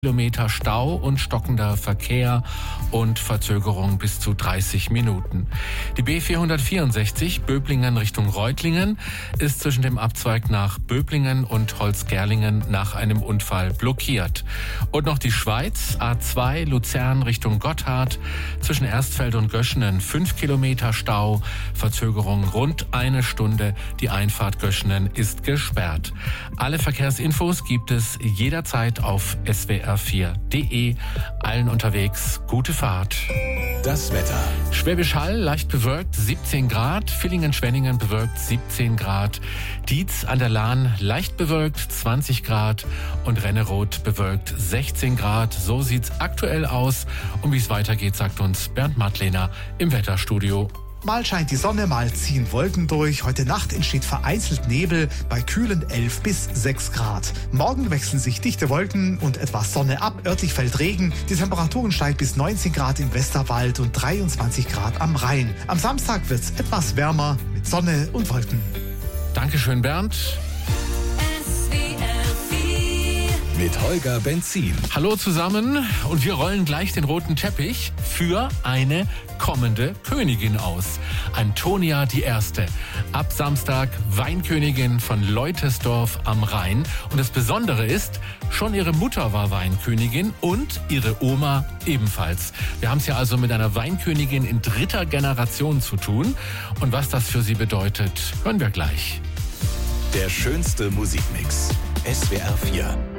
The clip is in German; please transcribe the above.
Kilometer Stau und stockender Verkehr und Verzögerung bis zu 30 Minuten. Die B464 Böblingen Richtung Reutlingen ist zwischen dem Abzweig nach Böblingen und Holzgerlingen nach einem Unfall blockiert. Und noch die Schweiz, A2 Luzern Richtung Gotthard, zwischen Erstfeld und Göschenen 5 Kilometer Stau, Verzögerung rund eine Stunde. Die Einfahrt Göschenen ist gesperrt. Alle Verkehrsinfos gibt es jederzeit auf swr4.de. Allen unterwegs gute Fahrt. Das Wetter. Schwäbisch Hall leicht bewölkt 17 Grad, Villingen-Schwenningen bewölkt 17 Grad, Dietz an der Lahn leicht bewölkt 20 Grad und Renneroth bewölkt 16 Grad. So sieht's aktuell aus. Und wie es weitergeht, sagt uns Bernd Madlener im Wetterstudio. Mal scheint die Sonne, mal ziehen Wolken durch. Heute Nacht entsteht vereinzelt Nebel bei kühlen 11 bis 6 Grad. Morgen wechseln sich dichte Wolken und etwas Sonne ab. Örtlich fällt Regen. Die Temperaturen steigen bis 19 Grad im Westerwald und 23 Grad am Rhein. Am Samstag wird's etwas wärmer mit Sonne und Wolken. Dankeschön, Bernd. Mit Holger Benzin. Hallo zusammen und wir rollen gleich den roten Teppich für eine kommende Königin aus. Antonia die Erste. Ab Samstag Weinkönigin von Leutesdorf am Rhein. Und das Besondere ist, schon ihre Mutter war Weinkönigin und ihre Oma ebenfalls. Wir haben es ja also mit einer Weinkönigin in 3. Generation zu tun. Und was das für sie bedeutet, hören wir gleich. Der schönste Musikmix. SWR 4.